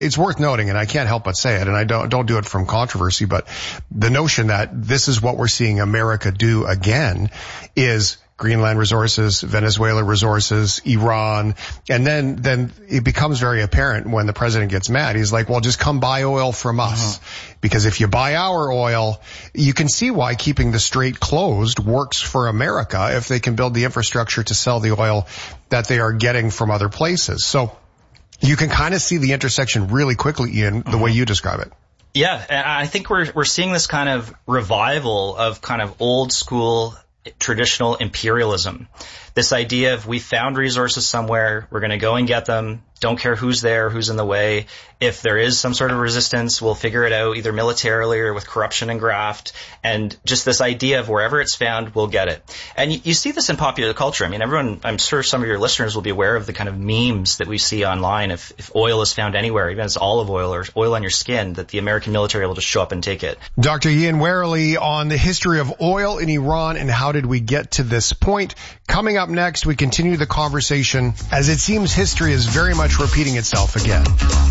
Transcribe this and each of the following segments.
It's worth noting, and I can't help but say it, and I don't do it from controversy, but the notion that this is what we're seeing America do again is Greenland resources, Venezuela resources, Iran, and then it becomes very apparent when the president gets mad. He's like, well, just come buy oil from us. Because if you buy our oil, you can see why keeping the strait closed works for America if they can build the infrastructure to sell the oil that they are getting from other places. So you can kind of see the intersection really quickly, Ian, the way you describe it. Yeah, and I think we're seeing this kind of revival of kind of old school traditional imperialism. This idea of we found resources somewhere, we're going to go and get them, don't care who's there, who's in the way. If there is some sort of resistance, we'll figure it out either militarily or with corruption and graft. And just this idea of wherever it's found, we'll get it. And you see this in popular culture. I mean, everyone, I'm sure some of your listeners will be aware of the kind of memes that we see online. If oil is found anywhere, even if it's olive oil or oil on your skin, that the American military will just show up and take it. Dr. Ian Werley on the history of oil in Iran and how did we get to this point. Coming up next, we continue the conversation as it seems history is very much repeating itself again.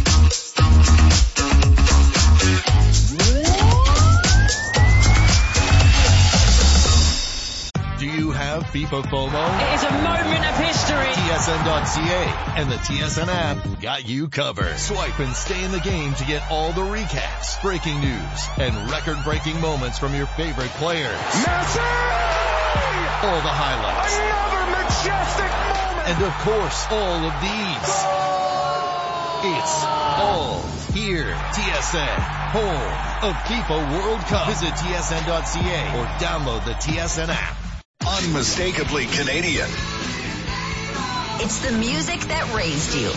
Do you have FIFA FOMO? It is a moment of history. TSN.ca and the TSN app got you covered. Swipe and stay in the game to get all the recaps, breaking news, and record-breaking moments from your favorite players. Messi! All the highlights. Another majestic moment. And of course, all of these. It's all here. TSN, home of FIFA World Cup. Visit TSN.ca or download the TSN app. Unmistakably Canadian. It's the music that raised you.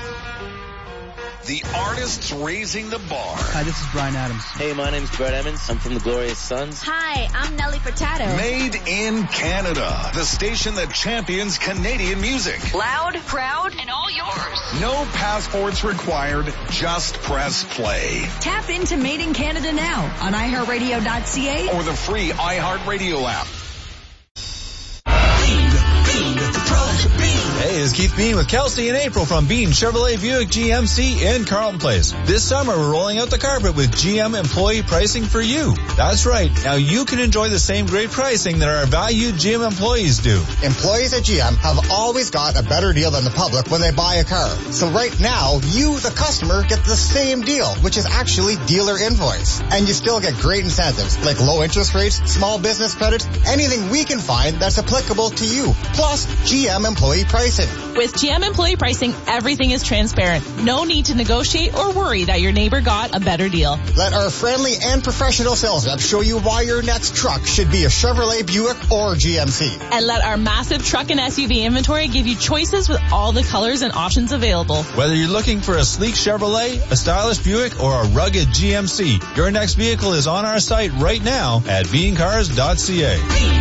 The artists raising the bar. Hi, this is Bryan Adams. Hey, my name's Brett Emmons. I'm from the Glorious Sons. Hi, I'm Nelly Furtado. Made in Canada. The station that champions Canadian music. Loud, proud, and all yours. No passports required. Just press play. Tap into Made in Canada now on iHeartRadio.ca or the free iHeartRadio app. Hey, it's Keith Bean with Kelsey and April from Bean Chevrolet Buick GMC in Carlton Place. This summer, we're rolling out the carpet with GM employee pricing for you. That's right. Now you can enjoy the same great pricing that our valued GM employees do. Employees at GM have always got a better deal than the public when they buy a car. So right now, you, the customer, get the same deal, which is actually dealer invoice. And you still get great incentives like low interest rates, small business credit, anything we can find that's applicable to you. Plus, GM employee pricing. With GM employee pricing, everything is transparent. No need to negotiate or worry that your neighbor got a better deal. Let our friendly and professional sales reps show you why your next truck should be a Chevrolet Buick or GMC. And let our massive truck and SUV inventory give you choices with all the colors and options available. Whether you're looking for a sleek Chevrolet, a stylish Buick, or a rugged GMC, your next vehicle is on our site right now at beancars.ca.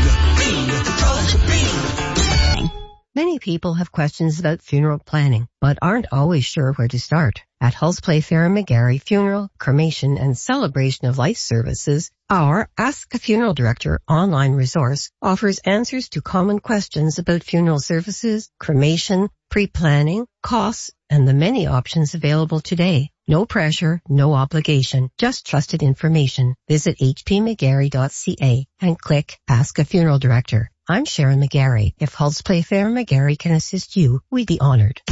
Many people have questions about funeral planning, but aren't always sure where to start. At Hulse Playfair and McGarry Funeral, Cremation, and Celebration of Life Services, our Ask a Funeral Director online resource offers answers to common questions about funeral services, cremation, pre-planning, costs, and the many options available today. No pressure, no obligation, just trusted information. Visit hpmcgarry.ca and click Ask a Funeral Director. I'm Sharon McGarry. If Hulse Playfair and McGarry can assist you, we'd be honored.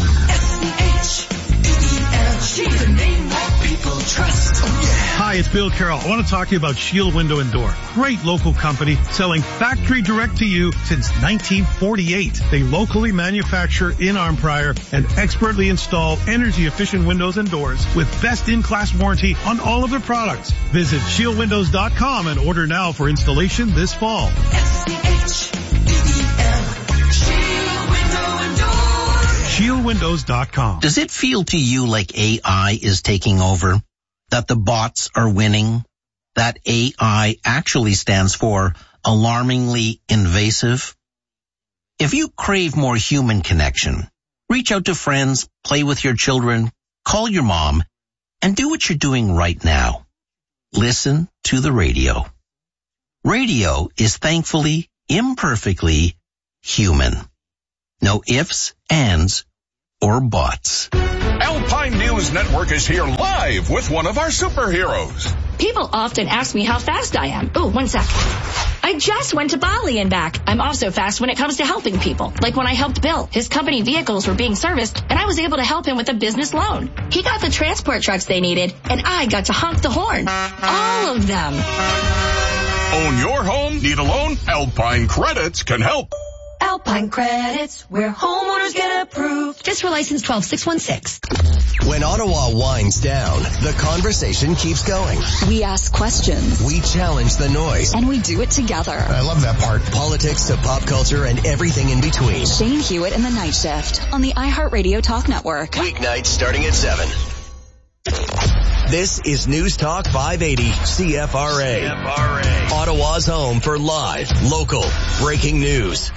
She's a name that people trust. Oh, yeah. Hi, it's Bill Carroll. I want to talk to you about Shield Window and Door. Great local company selling factory direct to you since 1948. They locally manufacture in Arnprior and expertly install energy efficient windows and doors with best in class warranty on all of their products. Visit shieldwindows.com and order now for installation this fall. ShieldWindows.com. Does it feel to you like AI is taking over? That the bots are winning? That AI actually stands for alarmingly invasive? If you crave more human connection, reach out to friends, play with your children, call your mom, and do what you're doing right now. Listen to the radio. Radio is thankfully, imperfectly human. No ifs, ands, or bots. Alpine News Network is here live with one of our superheroes. People often ask me how fast I am. Oh, 1 sec. I just went to Bali and back. I'm also fast when it comes to helping people. Like when I helped Bill. His company vehicles were being serviced, and I was able to help him with a business loan. He got the transport trucks they needed, and I got to honk the horn. All of them. Own your home? Need a loan? Alpine Credits can help. Alpine Credits, where homeowners get approved. Just for license 12616. When Ottawa winds down, the conversation keeps going. We ask questions. We challenge the noise. And we do it together. I love that part. Politics to pop culture and everything in between. Shane Hewitt and the Night Shift on the iHeartRadio Talk Network. Weeknights starting at 7. This is News Talk 580 CFRA. Ottawa's home for live, local, breaking news.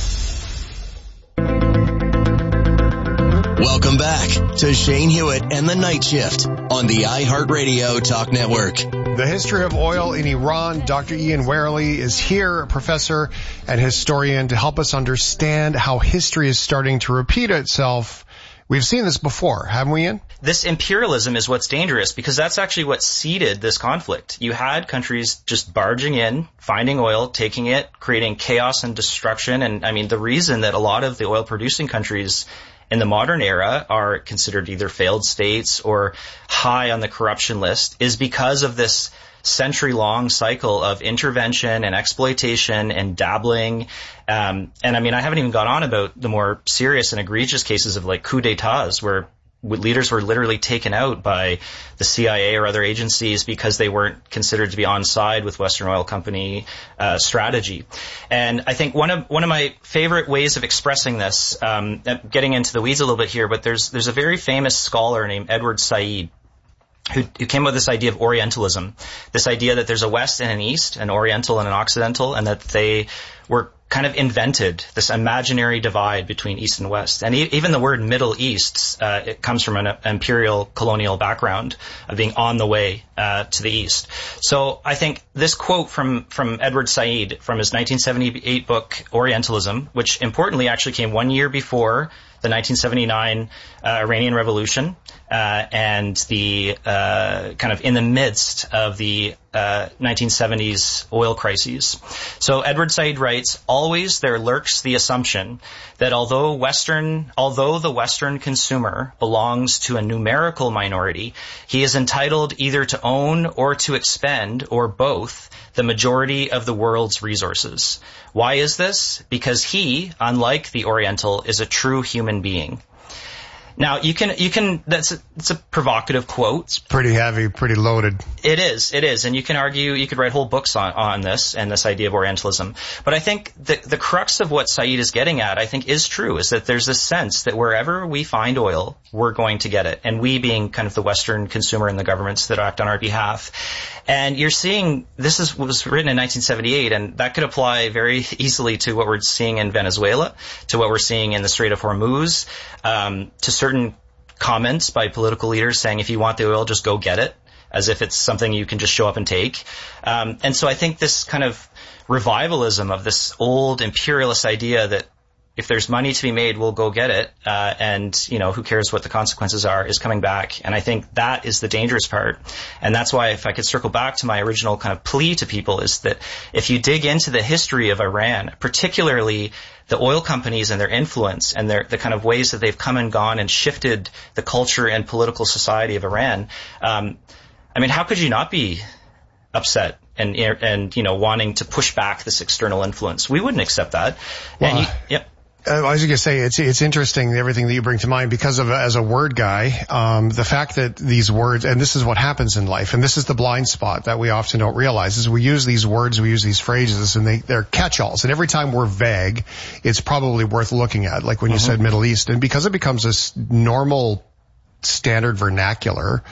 Welcome back to Shane Hewitt and the Night Shift on the iHeartRadio Talk Network. The history of oil in Iran. Dr. Ian Werley is here, a professor and historian, to help us understand how history is starting to repeat itself. We've seen this before, haven't we, Ian? This imperialism is what's dangerous, because that's actually what seeded this conflict. You had countries just barging in, finding oil, taking it, creating chaos and destruction. And I mean, the reason that a lot of the oil producing countries in the modern era are considered either failed states or high on the corruption list is because of this century-long cycle of intervention and exploitation and dabbling. And I mean, I haven't even got on about the more serious and egregious cases of like coup d'etats where leaders were literally taken out by the CIA or other agencies because they weren't considered to be on side with Western Oil Company strategy. And I think one of my favorite ways of expressing this, getting into the weeds a little bit here, but there's a very famous scholar named Edward Said who came up with this idea of Orientalism, this idea that there's a West and an East, an Oriental and an Occidental, and that they were kind of invented this imaginary divide between East and West. And even the word Middle East, it comes from an imperial colonial background of being on the way to the East. So I think this quote from Edward Said from his 1978 book, Orientalism, which importantly actually came 1 year before the 1979 Iranian Revolution, and the kind of in the midst of the 1970s oil crises. So Edward Said writes, "Always there lurks the assumption that although the Western consumer belongs to a numerical minority, he is entitled either to own or to expend, or both, the majority of the world's resources. Why is this? Because he, unlike the Oriental, is a true human being." Now, it's a provocative quote. It's pretty heavy, pretty loaded. It is. And you can argue, you could write whole books on this and this idea of Orientalism. But I think the crux of what Said is getting at, I think, is true, is that there's this sense that wherever we find oil, we're going to get it. And we being kind of the Western consumer and the governments that act on our behalf. And you're seeing, was written in 1978, and that could apply very easily to what we're seeing in Venezuela, to what we're seeing in the Strait of Hormuz, to certain comments by political leaders saying if you want the oil, just go get it, as if it's something you can just show up and take. And so I think this kind of revivalism of this old imperialist idea that if there's money to be made, we'll go get it, and who cares what the consequences are, is coming back. And I think that is the dangerous part. And that's why, if I could circle back to my original kind of plea to people, is that if you dig into the history of Iran, particularly the oil companies and their influence and the kind of ways that they've come and gone and shifted the culture and political society of Iran, I mean, how could you not be upset and wanting to push back this external influence? We wouldn't accept that. Well, I was going to say, it's interesting, everything that you bring to mind, because of, as a word guy, the fact that these words, and this is what happens in life, and this is the blind spot that we often don't realize, is we use these words, we use these phrases, and they're catch-alls. And every time we're vague, it's probably worth looking at, like when you said Middle East. And because it becomes this normal standard vernacular,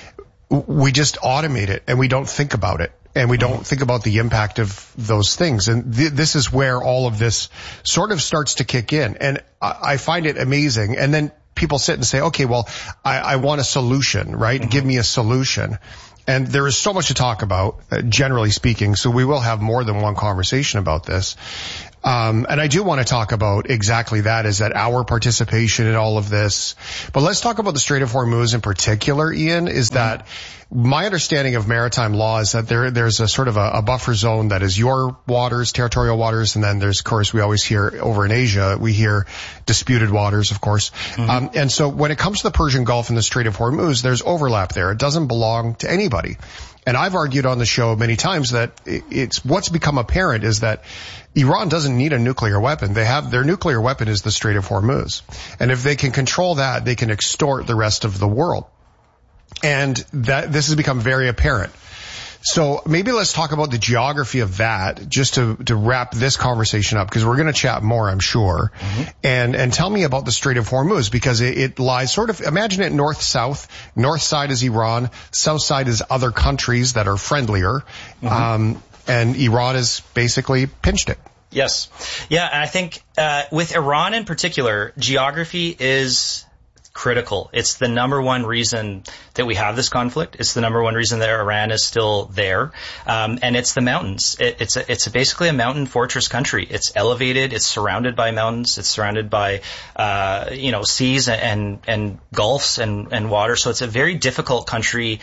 we just automate it and we don't think about it. And we don't think about the impact of those things. And this is where all of this sort of starts to kick in. And I find it amazing. And then people sit and say, okay, well, I want a solution, right? Give me a solution. And there is so much to talk about, generally speaking, so we will have more than one conversation about this. And I do want to talk about exactly that, is that our participation in all of this. But let's talk about the Strait of Hormuz in particular, Ian, is that my understanding of maritime law is that there's a sort of a buffer zone that is your waters, territorial waters, and then there's, of course, we always hear over in Asia, we hear disputed waters, of course. And so when it comes to the Persian Gulf and the Strait of Hormuz, there's overlap there. It doesn't belong to anybody. And I've argued on the show many times that it's what's become apparent is that Iran doesn't need a nuclear weapon. Their nuclear weapon is the Strait of Hormuz. And if they can control that, they can extort the rest of the world. And that this has become very apparent. So maybe let's talk about the geography of that, just to wrap this conversation up, because we're going to chat more, I'm sure. And tell me about the Strait of Hormuz, because it lies sort of, imagine it north-south. North side is Iran, south side is other countries that are friendlier. And Iran has basically pinched it. Yes. Yeah, and I think with Iran in particular, geography is critical. It's the number one reason that we have this conflict. It's the number one reason that Iran is still there. And it's the mountains. It's basically a mountain fortress country. It's elevated. It's surrounded by mountains. It's surrounded by, seas and gulfs and water. So it's a very difficult country,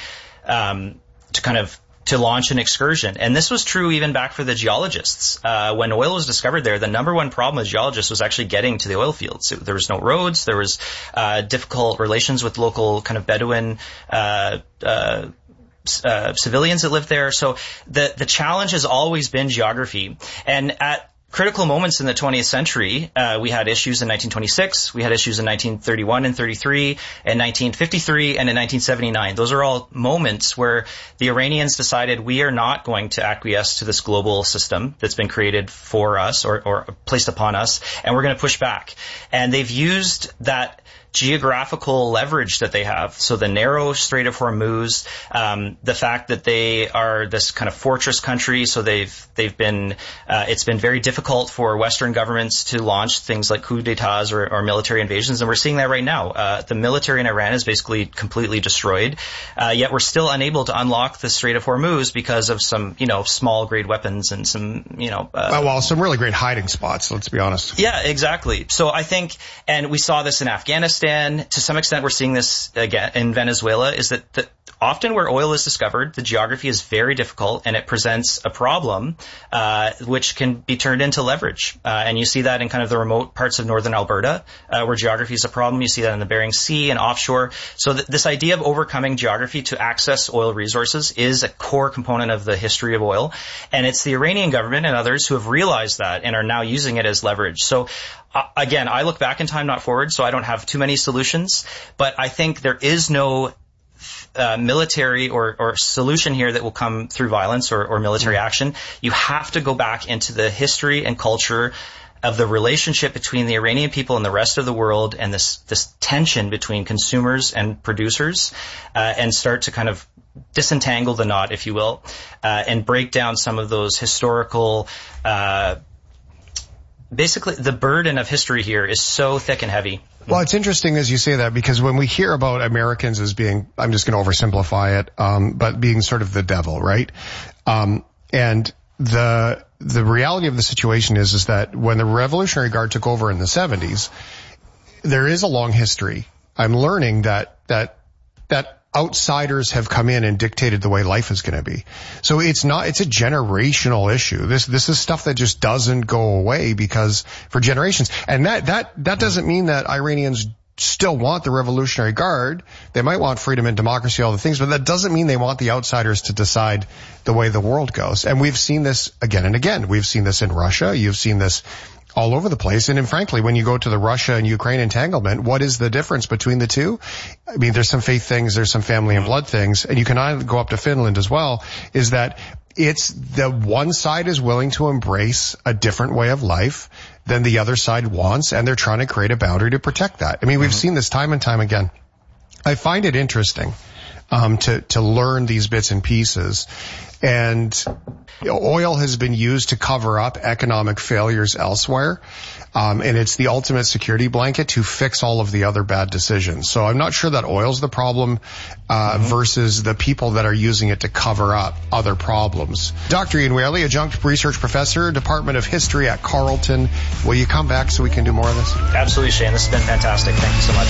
to launch an excursion. And this was true even back for the geologists. When oil was discovered there, the number one problem with geologists was actually getting to the oil fields. There was no roads. There was difficult relations with local kind of Bedouin civilians that lived there. So the challenge has always been geography. And at critical moments in the 20th century, we had issues in 1926, we had issues in 1931 and 33, and 1953, and in 1979. Those are all moments where the Iranians decided we are not going to acquiesce to this global system that's been created for us or placed upon us, and we're going to push back. And they've used that geographical leverage that they have. So the narrow Strait of Hormuz, the fact that they are this kind of fortress country. So they've been, it's been very difficult for Western governments to launch things like coups d'etats or military invasions. And we're seeing that right now. The military in Iran is basically completely destroyed. Yet we're still unable to unlock the Strait of Hormuz because of some, small grade weapons and some, some really great hiding spots, let's be honest. Yeah, exactly. So I think, and we saw this in Afghanistan, to some extent we're seeing this again in Venezuela, is that often where oil is discovered, the geography is very difficult and it presents a problem, which can be turned into leverage. And you see that in kind of the remote parts of northern Alberta, where geography is a problem. You see that in the Bering Sea and offshore. So this idea of overcoming geography to access oil resources is a core component of the history of oil. And it's the Iranian government and others who have realized that and are now using it as leverage. So again, I look back in time, not forward, so I don't have too many solutions. But I think there is no military or solution here that will come through violence or military action. You have to go back into the history and culture of the relationship between the Iranian people and the rest of the world, and this tension between consumers and producers, and start to kind of disentangle the knot, if you will, and break down some of those historical basically the burden of history here is so thick and heavy. Well, it's interesting as you say that, because when we hear about Americans as being, I'm just going to oversimplify it, but being sort of the devil, right? And the reality of the situation is that when the Revolutionary Guard took over in the 70s, there is a long history. I'm learning that outsiders have come in and dictated the way life is going to be. So it's a generational issue. This is stuff that just doesn't go away because for generations. And that doesn't mean that Iranians still want the Revolutionary Guard. They might want freedom and democracy, all the things, but that doesn't mean they want the outsiders to decide the way the world goes. And we've seen this again and again. We've seen this in Russia. You've seen this all over the place. And frankly, when you go to the Russia and Ukraine entanglement, what is the difference between the two? I mean, there's some faith things, there's some family and blood things, and you can go up to Finland as well, is that it's the one side is willing to embrace a different way of life than the other side wants, and they're trying to create a boundary to protect that. I mean, we've seen this time and time again. I find it interesting to learn these bits and pieces. And oil has been used to cover up economic failures elsewhere. And it's the ultimate security blanket to fix all of the other bad decisions. So I'm not sure that oil's the problem, versus the people that are using it to cover up other problems. Dr. Ian Whaley, adjunct research professor, Department of History at Carleton. Will you come back so we can do more of this? Absolutely, Shane. This has been fantastic. Thank you so much.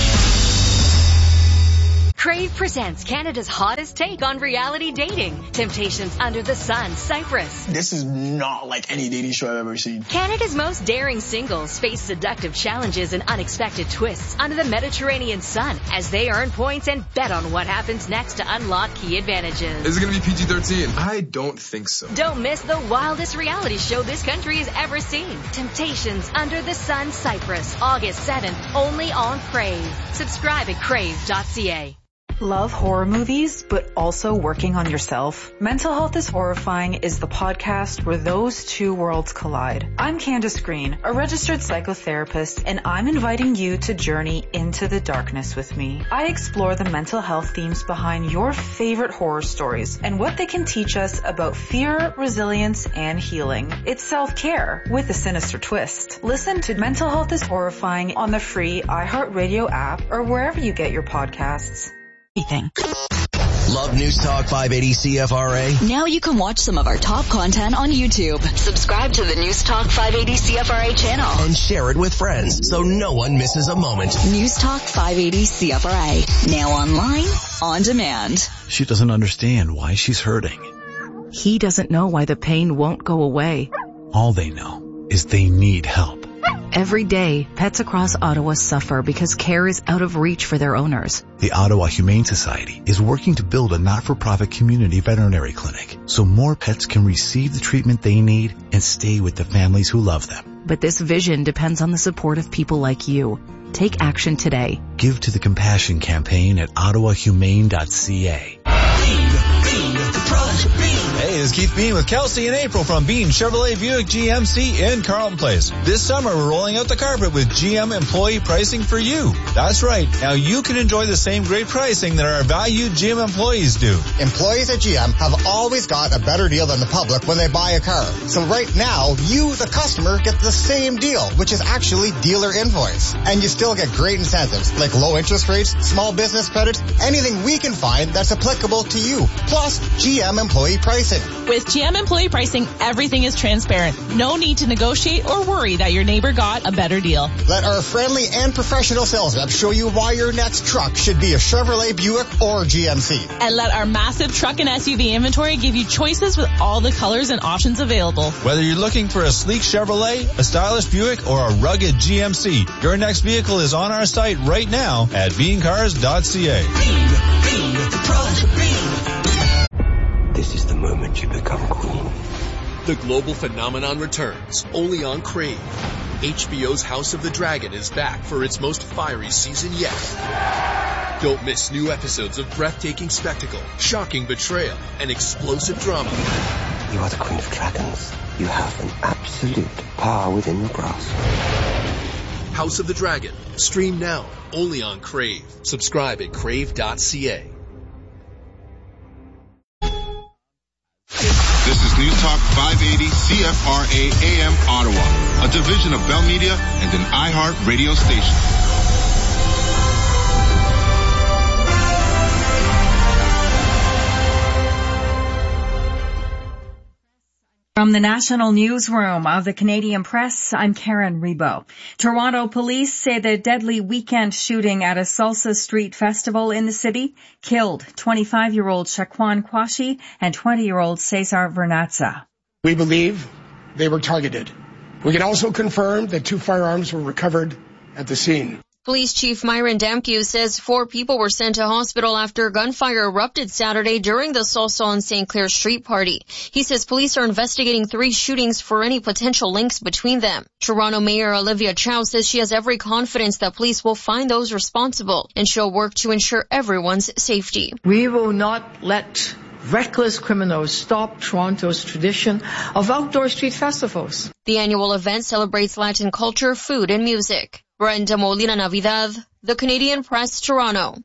Crave presents Canada's hottest take on reality dating. Temptations Under the Sun, Cyprus. This is not like any dating show I've ever seen. Canada's most daring singles face seductive challenges and unexpected twists under the Mediterranean sun as they earn points and bet on what happens next to unlock key advantages. Is it going to be PG-13? I don't think so. Don't miss the wildest reality show this country has ever seen. Temptations Under the Sun, Cyprus, August 7th, only on Crave. Subscribe at crave.ca. Love horror movies, but also working on yourself? Mental Health is Horrifying is the podcast where those two worlds collide. I'm Candace Green, a registered psychotherapist, and I'm inviting you to journey into the darkness with me. I explore the mental health themes behind your favorite horror stories and what they can teach us about fear, resilience, and healing. It's self-care with a sinister twist. Listen to Mental Health is Horrifying on the free iHeartRadio app or wherever you get your podcasts. Love News Talk 580 CFRA? Now you can watch some of our top content on YouTube. Subscribe to the News Talk 580 CFRA channel. And share it with friends so no one misses a moment. News Talk 580 CFRA. Now online, on demand. She doesn't understand why she's hurting. He doesn't know why the pain won't go away. All they know is they need help. Every day, pets across Ottawa suffer because care is out of reach for their owners. The Ottawa Humane Society is working to build a not-for-profit community veterinary clinic so more pets can receive the treatment they need and stay with the families who love them. But this vision depends on the support of people like you. Take action today. Give to the Compassion Campaign at ottawahumane.ca. Hey, it's Keith Bean with Kelsey and April from Bean Chevrolet Buick GMC in Carleton Place. This summer, we're rolling out the carpet with GM employee pricing for you. That's right. Now you can enjoy the same great pricing that our valued GM employees do. Employees at GM have always got a better deal than the public when they buy a car. So right now, you, the customer, get the same deal, which is actually dealer invoice. And you still get great incentives like low interest rates, small business credit, anything we can find that's applicable to you. Plus, GM employee pricing. With GM employee pricing, everything is transparent. No need to negotiate or worry that your neighbor got a better deal. Let our friendly and professional sales reps show you why your next truck should be a Chevrolet Buick or GMC. And let our massive truck and SUV inventory give you choices with all the colors and options available. Whether you're looking for a sleek Chevrolet, a stylish Buick, or a rugged GMC, your next vehicle is on our site right now at beancars.ca. This is the moment you become queen. The global phenomenon returns, only on Crave. HBO's House of the Dragon is back for its most fiery season yet. Don't miss new episodes of breathtaking spectacle, shocking betrayal, and explosive drama. You are the Queen of Dragons. You have an absolute power within your grasp. House of the Dragon. Stream now, only on Crave. Subscribe at crave.ca. This is News Talk 580 CFRA AM Ottawa, a division of Bell Media and an iHeart radio station. From the National Newsroom of the Canadian Press, I'm Karen Rebo. Toronto police say the deadly weekend shooting at a salsa street festival in the city killed 25-year-old Shaquan Kwashi and 20-year-old Cesar Vernazza. We believe they were targeted. We can also confirm that 2 firearms were recovered at the scene. Police Chief Myron Damkew says 4 people were sent to hospital after gunfire erupted Saturday during the Salsa on St. Clair Street party. He says police are investigating 3 shootings for any potential links between them. Toronto Mayor Olivia Chow says she has every confidence that police will find those responsible and she'll work to ensure everyone's safety. We will not let reckless criminals stop Toronto's tradition of outdoor street festivals. The annual event celebrates Latin culture, food, and music. Brenda Molina Navidad, The Canadian Press, Toronto.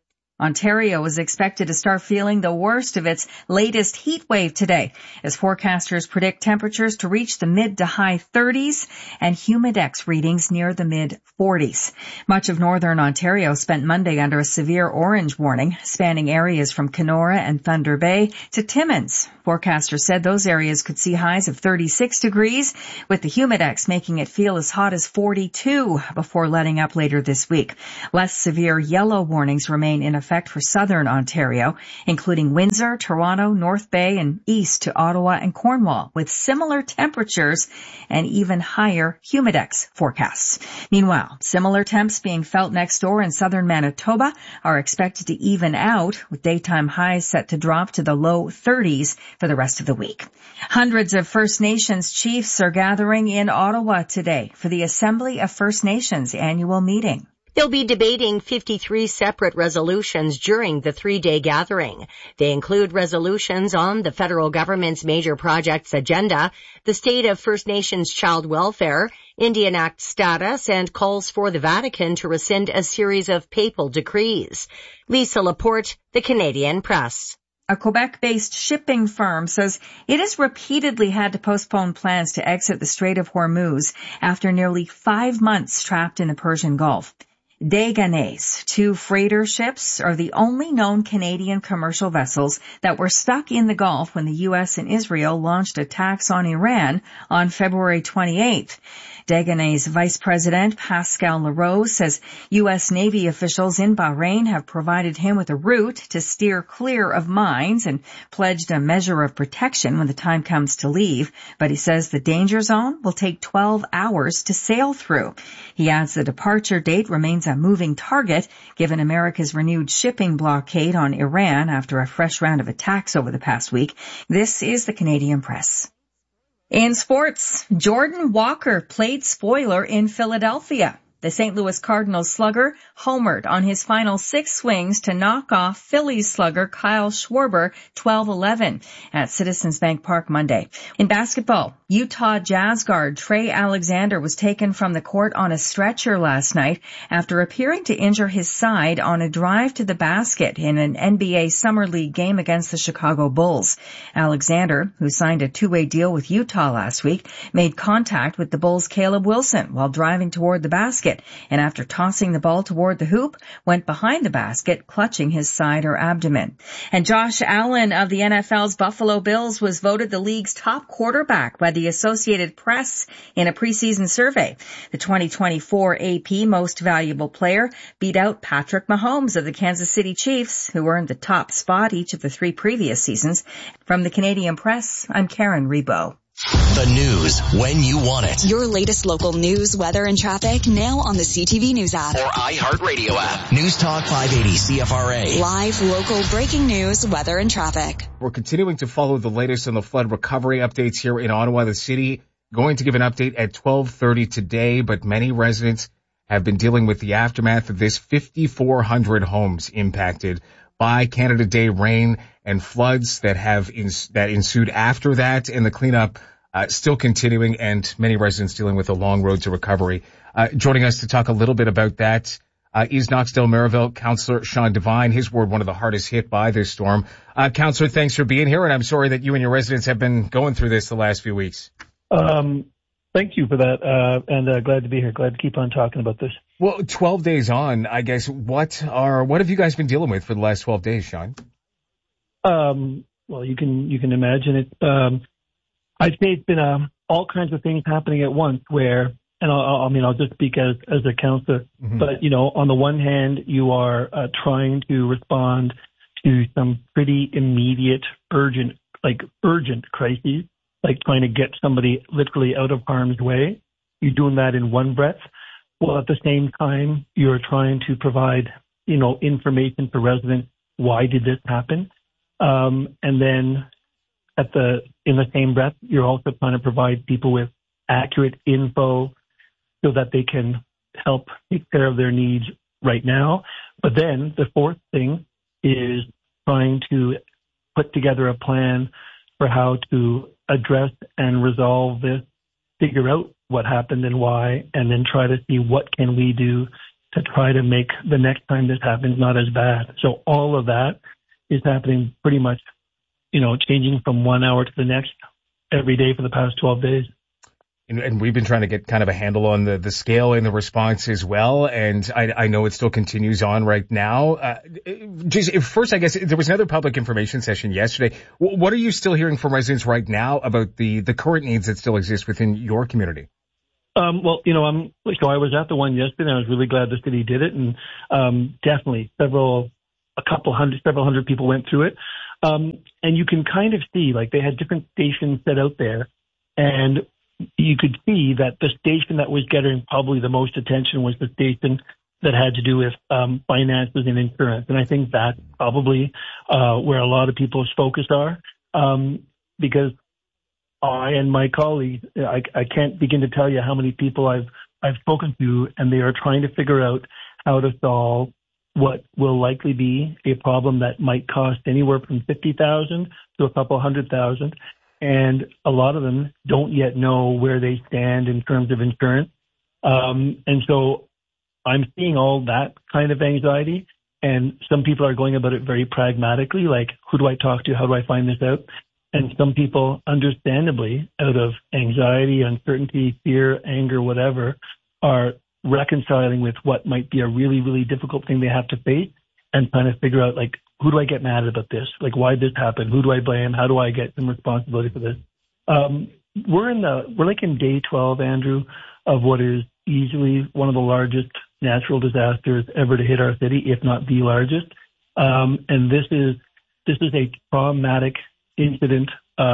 Ontario is expected to start feeling the worst of its latest heat wave today, as forecasters predict temperatures to reach the mid to high 30s and humidex readings near the mid 40s. Much of northern Ontario spent Monday under a severe orange warning, spanning areas from Kenora and Thunder Bay to Timmins. Forecasters said those areas could see highs of 36 degrees, with the humidex making it feel as hot as 42 before letting up later this week. Less severe yellow warnings remain in effect for southern Ontario, including Windsor, Toronto, North Bay, and east to Ottawa and Cornwall, with similar temperatures and even higher humidex forecasts. Meanwhile, similar temps being felt next door in southern Manitoba are expected to even out, with daytime highs set to drop to the low 30s for the rest of the week. Hundreds of First Nations chiefs are gathering in Ottawa today for the Assembly of First Nations annual meeting. They'll be debating 53 separate resolutions during the 3-day gathering. They include resolutions on the federal government's major projects agenda, the state of First Nations child welfare, Indian Act status, and calls for the Vatican to rescind a series of papal decrees. Lisa Laporte, The Canadian Press. A Quebec-based shipping firm says it has repeatedly had to postpone plans to exit the Strait of Hormuz after nearly 5 months trapped in the Persian Gulf. Daganese, 2 freighter ships, are the only known Canadian commercial vessels that were stuck in the Gulf when the U.S. and Israel launched attacks on Iran on February 28th. Daganese Vice President Pascal Larose says U.S. Navy officials in Bahrain have provided him with a route to steer clear of mines and pledged a measure of protection when the time comes to leave. But he says the danger zone will take 12 hours to sail through. He adds the departure date remains a moving target given America's renewed shipping blockade on Iran after a fresh round of attacks over the past week. This is the Canadian Press. In sports, Jordan Walker played spoiler in Philadelphia. The St. Louis Cardinals slugger homered on his final 6 swings to knock off Phillies slugger Kyle Schwarber 12-11 at Citizens Bank Park Monday. In basketball, Utah Jazz guard Trey Alexander was taken from the court on a stretcher last night after appearing to injure his side on a drive to the basket in an NBA Summer League game against the Chicago Bulls. Alexander, who signed a 2-way deal with Utah last week, made contact with the Bulls' Caleb Wilson while driving toward the basket, and after tossing the ball toward the hoop, went behind the basket, clutching his side or abdomen. And Josh Allen of the NFL's Buffalo Bills was voted the league's top quarterback by the Associated Press in a preseason survey. The 2024 AP Most Valuable Player beat out Patrick Mahomes of the Kansas City Chiefs, who earned the top spot each of the 3 previous seasons. From the Canadian Press, I'm Karen Rebo. The news when you want it. Your latest local news, weather, and traffic now on the CTV News app. Or iHeartRadio app. News Talk 580 CFRA. Live local breaking news, weather, and traffic. We're continuing to follow the latest on the flood recovery updates here in Ottawa. The city going to give an update at 12:30 today, but many residents have been dealing with the aftermath of this 5,400 homes impacted by Canada Day rain and floods that ensued after that, and the cleanup still continuing, and many residents dealing with a long road to recovery. Joining us to talk a little bit about that is Knoxdale-Merivale Councillor Sean Devine. His ward, one of the hardest hit by this storm. Councillor, thanks for being here, and I'm sorry that you and your residents have been going through this the last few weeks. Thank you for that, and glad to be here. Glad to keep on talking about this. Well, 12 days on, I guess, what have you guys been dealing with for the last 12 days, Sean? Well, you can imagine it. I'd say it's been all kinds of things happening at once where, and I'll just speak as a counselor, but, on the one hand, you are trying to respond to some pretty immediate, urgent crises, like trying to get somebody literally out of harm's way. You're doing that in one breath. Well, at the same time, you're trying to provide, information for residents. Why did this happen? And then in the same breath, you're also trying to provide people with accurate info so that they can help take care of their needs right now. But then the fourth thing is trying to put together a plan for how to address and resolve this, figure out what happened and why, and then try to see what can we do to try to make the next time this happens not as bad. So all of that is happening pretty much, changing from 1 hour to the next every day for the past 12 days. And we've been trying to get kind of a handle on the scale and the response as well. And I know it still continues on right now. First, I guess there was another public information session yesterday. What are you still hearing from residents right now about the current needs that still exist within your community? So I was at the one yesterday, and I was really glad the city did it. And definitely several hundred people went through it. And you can kind of see, like, they had different stations set out there, and you could see that the station that was getting probably the most attention was the station that had to do with finances and insurance. And I think that's probably where a lot of people's focus are, because I and my colleagues, I can't begin to tell you how many people I've spoken to, and they are trying to figure out how to solve what will likely be a problem that might cost anywhere from $50,000 to a couple $100,000. And a lot of them don't yet know where they stand in terms of insurance. And so I'm seeing all that kind of anxiety. And some people are going about it very pragmatically, like, who do I talk to? How do I find this out? And some people, understandably, out of anxiety, uncertainty, fear, anger, whatever, are reconciling with what might be a really, really difficult thing they have to face and trying to figure out, like, who do I get mad about this? Like, why did this happen? Who do I blame? How do I get some responsibility for this? We're like in day 12, Andrew, of what is easily one of the largest natural disasters ever to hit our city, if not the largest. And this is a traumatic incident.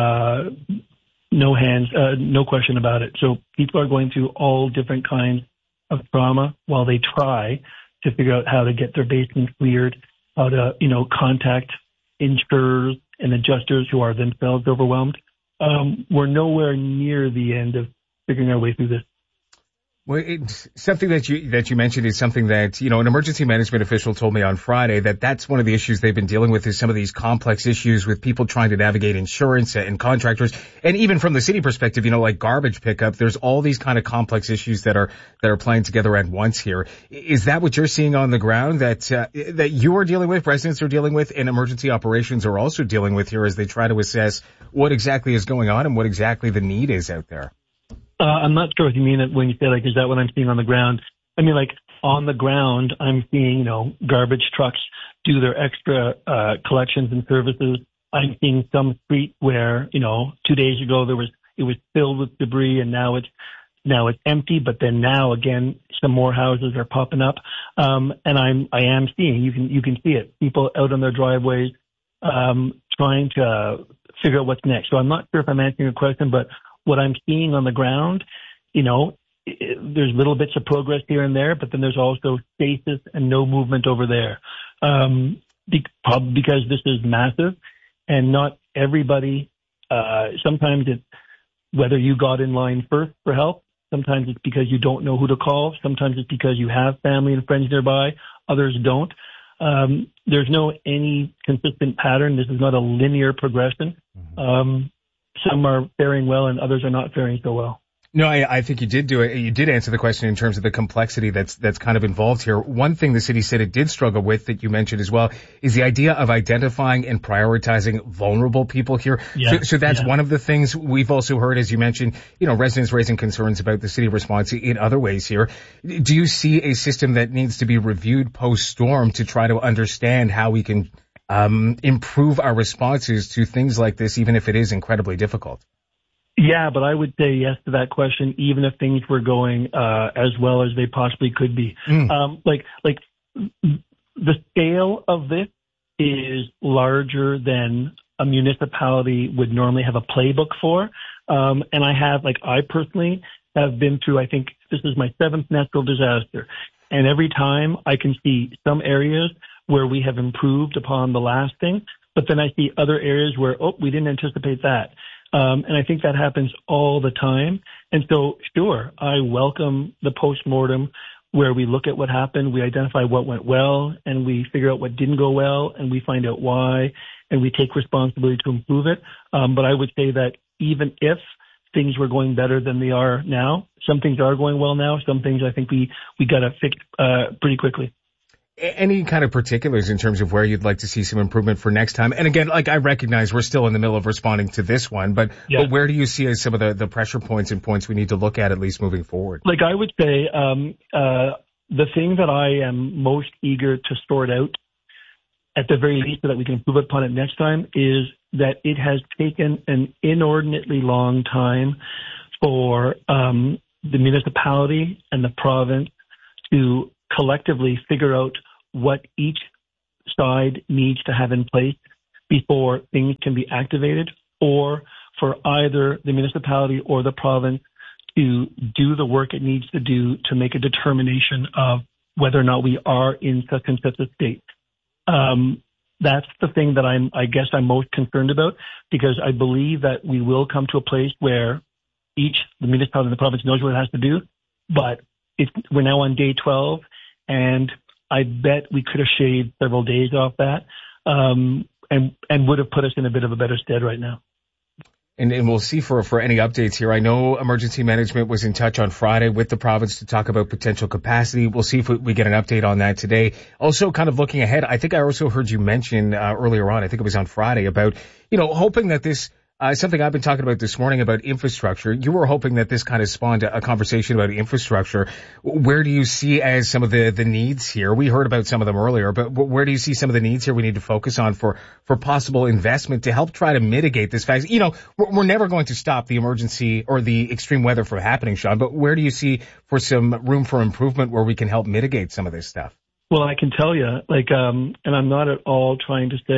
No question about it. So people are going through all different kinds of trauma while they try to figure out how to get their basement cleared, how to, contact insurers and adjusters who are themselves overwhelmed. We're nowhere near the end of figuring our way through this. Well, something that you mentioned is something that, an emergency management official told me on Friday that's one of the issues they've been dealing with is some of these complex issues with people trying to navigate insurance and contractors. And even from the city perspective, like garbage pickup, there's all these kind of complex issues that are playing together at once here. Is that what you're seeing on the ground that you are dealing with, residents are dealing with, and emergency operations are also dealing with here as they try to assess what exactly is going on and what exactly the need is out there? I'm not sure if you mean it when you say, like, is that what I'm seeing on the ground? I mean, like, on the ground, I'm seeing, garbage trucks do their extra collections and services. I'm seeing some street where, 2 days ago it was filled with debris, and now it's empty. But then now again, some more houses are popping up, and I am seeing, you can see it, people out on their driveways trying to figure out what's next. So I'm not sure if I'm answering your question, but what I'm seeing on the ground, there's little bits of progress here and there, but then there's also stasis and no movement over there. Because this is massive and not everybody, sometimes it's whether you got in line first for help. Sometimes it's because you don't know who to call. Sometimes it's because you have family and friends nearby. Others don't. There's no any consistent pattern. This is not a linear progression. Some are faring well and others are not faring so well. No, I think you did answer the question in terms of the complexity that's kind of involved here. One thing the city said it did struggle with that you mentioned as well is the idea of identifying and prioritizing vulnerable people here. Yeah, so that's one of the things we've also heard, as you mentioned, residents raising concerns about the city response in other ways here. Do you see a system that needs to be reviewed post-storm to try to understand how we can improve our responses to things like this, even if it is incredibly difficult? Yeah, but I would say yes to that question, even if things were going as well as they possibly could be. Like the scale of this is larger than a municipality would normally have a playbook for. And I personally have been through, I think this is my 7th natural disaster. And every time I can see some areas where we have improved upon the last thing, but then I see other areas where, we didn't anticipate that. And I think that happens all the time. And so, sure, I welcome the postmortem where we look at what happened, we identify what went well, and we figure out what didn't go well, and we find out why, and we take responsibility to improve it. But I would say that even if things were going better than they are now. Some things are going well now. Some things I think we got to fix pretty quickly. Any kind of particulars in terms of where you'd like to see some improvement for next time? And again, like, I recognize we're still in the middle of responding to this one, but where do you see as some of the pressure points and points we need to look at least moving forward? Like, I would say the thing that I am most eager to sort out, at the very least, so that we can improve upon it next time, is that it has taken an inordinately long time for the municipality and the province to collectively figure out what each side needs to have in place before things can be activated, or for either the municipality or the province to do the work it needs to do to make a determination of whether or not we are in such and such a state. That's the thing that I guess I'm most concerned about, because I believe that we will come to a place where the municipality and the province knows what it has to do, but we're now on day 12, and I bet we could have shaved several days off that, and would have put us in a bit of a better stead right now. And we'll see for any updates here. I know emergency management was in touch on Friday with the province to talk about potential capacity. We'll see if we get an update on that today. Also, kind of looking ahead, I think I also heard you mention earlier on, I think it was on Friday, about, hoping that this something I've been talking about this morning about infrastructure. You were hoping that this kind of spawned a conversation about infrastructure. Where do you see as some of the needs here? We heard about some of them earlier, but where do you see some of the needs here we need to focus on for possible investment to help try to mitigate this fact? We're never going to stop the emergency or the extreme weather from happening, Sean, but where do you see for some room for improvement where we can help mitigate some of this stuff? Well, I can tell you, and I'm not at all trying to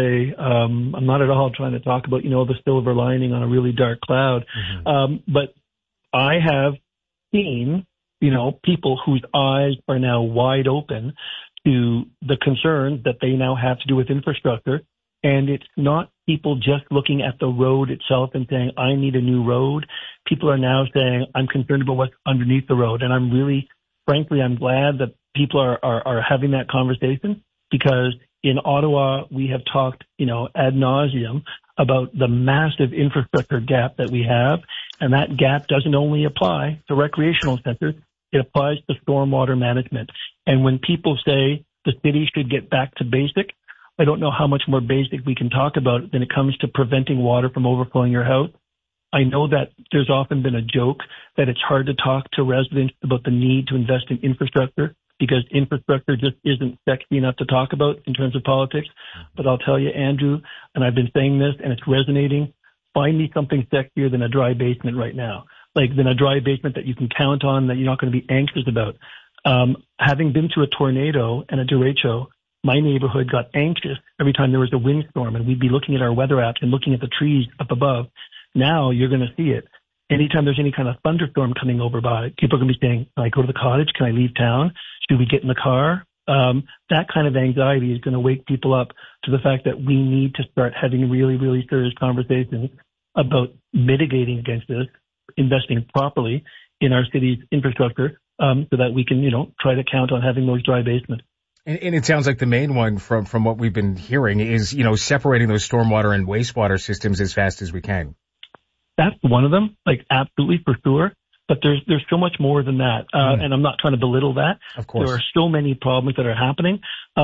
talk about, the silver lining on a really dark cloud. Mm-hmm. But I have seen, people whose eyes are now wide open to the concerns that they now have to do with infrastructure. And it's not people just looking at the road itself and saying, I need a new road. People are now saying, I'm concerned about what's underneath the road. And I'm glad that people are having that conversation, because in Ottawa, we have talked, ad nauseum about the massive infrastructure gap that we have. And that gap doesn't only apply to recreational centers. It applies to stormwater management. And when people say the city should get back to basic, I don't know how much more basic we can talk about when it comes to preventing water from overflowing your house. I know that there's often been a joke that it's hard to talk to residents about the need to invest in infrastructure, because infrastructure just isn't sexy enough to talk about in terms of politics. But I'll tell you, Andrew, and I've been saying this and it's resonating, find me something sexier than a dry basement right now. Than a dry basement that you can count on, that you're not going to be anxious about. Having been to a tornado and a derecho, my neighborhood got anxious every time there was a windstorm, and we'd be looking at our weather apps and looking at the trees up above. Now you're going to see it. Anytime there's any kind of thunderstorm coming over by, people are going to be saying, can I go to the cottage? Can I leave town? Should we get in the car? That kind of anxiety is going to wake people up to the fact that we need to start having really, really serious conversations about mitigating against this, investing properly in our city's infrastructure, so that we can, try to count on having those dry basements. And it sounds like the main one from what we've been hearing is, separating those stormwater and wastewater systems as fast as we can. That's one of them, absolutely, for sure. But there's so much more than that. And I'm not trying to belittle that. Of course. There are so many problems that are happening,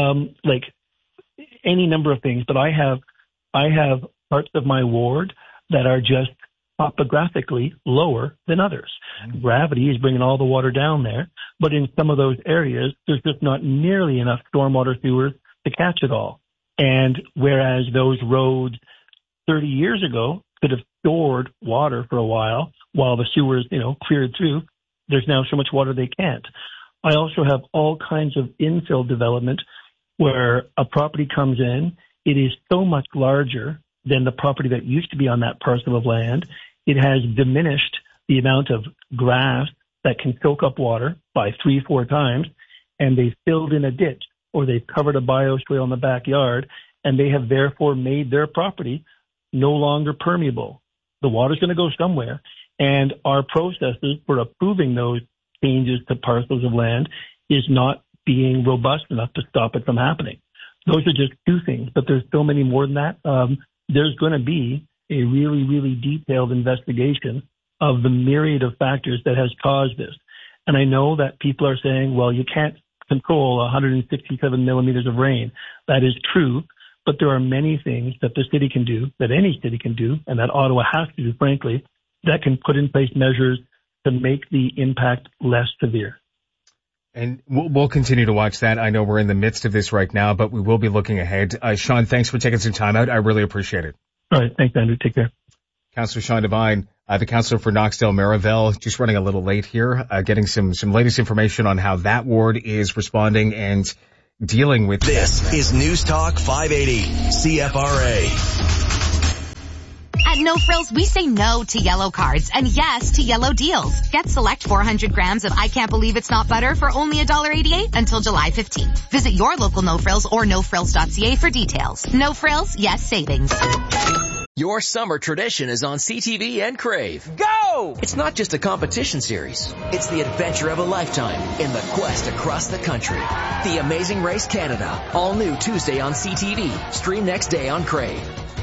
any number of things. But I have parts of my ward that are just topographically lower than others. Gravity is bringing all the water down there. But in some of those areas, there's just not nearly enough stormwater sewers to catch it all. And whereas those roads 30 years ago could have stored water for a while the sewers, cleared through, there's now so much water they can't. I also have all kinds of infill development where a property comes in. It is so much larger than the property that used to be on that parcel of land. It has diminished the amount of grass that can soak up water by 3-4 times, and they've filled in a ditch or they've covered a bioswale in the backyard, and they have therefore made their property no longer permeable. The water's going to go somewhere, and our processes for approving those changes to parcels of land is not being robust enough to stop it from happening. Those are just two things, but there's so many more than that. There's going to be a really, really detailed investigation of the myriad of factors that has caused this. And I know that people are saying, well, you can't control 167 millimeters of rain. That is true, but there are many things that the city can do, that any city can do, and that Ottawa has to do, frankly, that can put in place measures to make the impact less severe. And we'll continue to watch that. I know we're in the midst of this right now, but we will be looking ahead. Sean, thanks for taking some time out. I really appreciate it. All right. Thanks, Andrew. Take care. Councillor Sean Devine, the councillor for Knoxdale-Marieville, just running a little late here, getting some latest information on how that ward is responding and dealing with this. Is News Talk 580 CFRA. At No Frills, we say no to yellow cards and yes to yellow deals. Get select 400 grams of I Can't Believe It's Not Butter for only $1.88 until July 15th. Visit your local No Frills or nofrills.ca for details. No Frills, yes savings. Your summer tradition is on CTV and Crave. Go! It's not just a competition series. It's the adventure of a lifetime in the quest across the country. The Amazing Race Canada. All new Tuesday on CTV. Stream next day on Crave.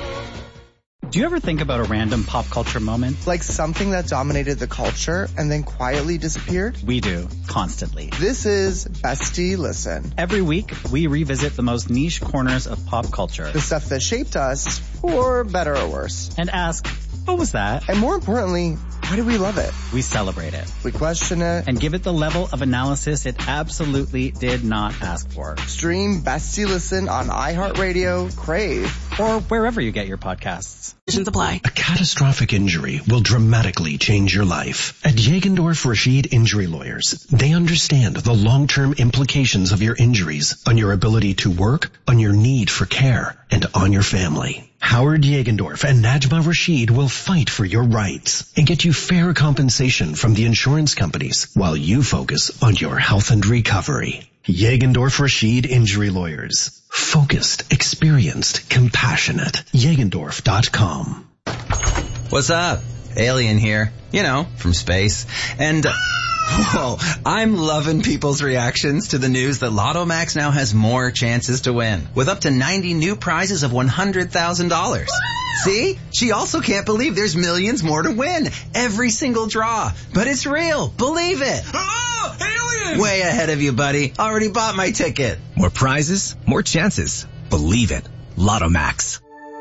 Do you ever think about a random pop culture moment? Like something that dominated the culture and then quietly disappeared? We do, constantly. This is Bestie Listen. Every week, we revisit the most niche corners of pop culture. The stuff that shaped us, for better or worse. And ask, what was that? And more importantly, why do we love it? We celebrate it. We question it. And give it the level of analysis it absolutely did not ask for. Stream Bestie Listen on iHeartRadio, Crave, or wherever you get your podcasts. Apply. A catastrophic injury will dramatically change your life. At Jagendorf Rashid Injury Lawyers, they understand the long-term implications of your injuries on your ability to work, on your need for care, and on your family. Howard Jagendorf and Najma Rashid will fight for your rights and get you fair compensation from the insurance companies while you focus on your health and recovery. Jagendorf Rashid Injury Lawyers. Focused, experienced, compassionate. Jagendorf.com. What's up? Alien here. You know, from space. And, whoa, I'm loving people's reactions to the news that Lotto Max now has more chances to win, with up to 90 new prizes of $100,000. See? She also can't believe there's millions more to win. Every single draw. But it's real. Believe it. Oh, alien! Way ahead of you, buddy. Already bought my ticket. More prizes, more chances. Believe it. Lotto Max.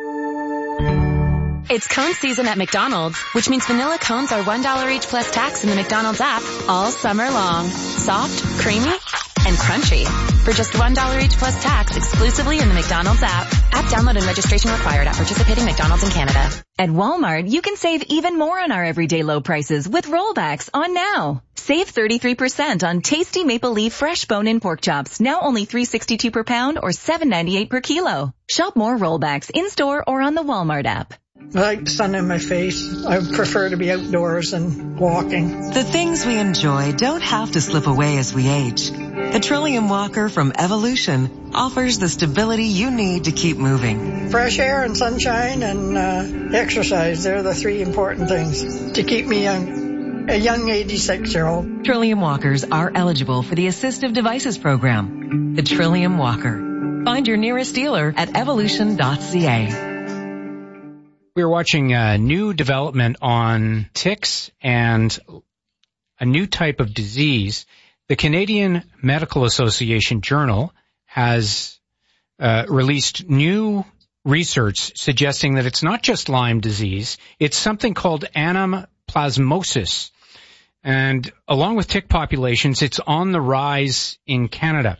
It's cone season at McDonald's, which means vanilla cones are $1 each plus tax in the McDonald's app all summer long. Soft, creamy, and crunchy. For just $1 each plus tax exclusively in the McDonald's app. App download and registration required at participating McDonald's in Canada. At Walmart, you can save even more on our everyday low prices with rollbacks on now. Save 33% on tasty maple leaf fresh bone-in pork chops, now only $3.62 per pound or $7.98 per kilo. Shop more rollbacks in-store or on the Walmart app. I like the sun in my face. I prefer to be outdoors and walking. The things we enjoy don't have to slip away as we age. The Trillium Walker from Evolution offers the stability you need to keep moving. Fresh air and sunshine and exercise, they're the three important things to keep me young. A young 86-year-old. Trillium Walkers are eligible for the Assistive Devices Program. The Trillium Walker. Find your nearest dealer at evolution.ca. We're watching a new development on ticks and a new type of disease. The Canadian Medical Association Journal has released new research suggesting that it's not just Lyme disease, it's something called anaplasmosis. And along with tick populations, it's on the rise in Canada.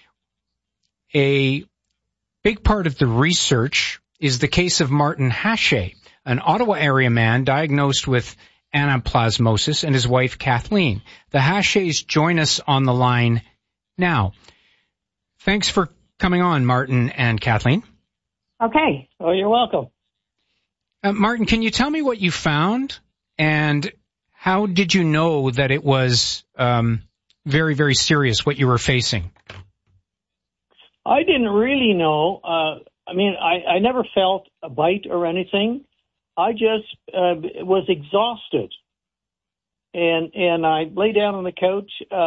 A big part of the research is the case of Martin Hache, an Ottawa area man diagnosed with anaplasmosis, and his wife Kathleen. The Haches join us on the line now. Thanks for coming on, Martin and Kathleen. Okay. Oh, you're welcome. Martin, can you tell me what you found, and how did you know that it was very, very serious, what you were facing? I didn't really know. I never felt a bite or anything. I just was exhausted. And I lay down on the couch,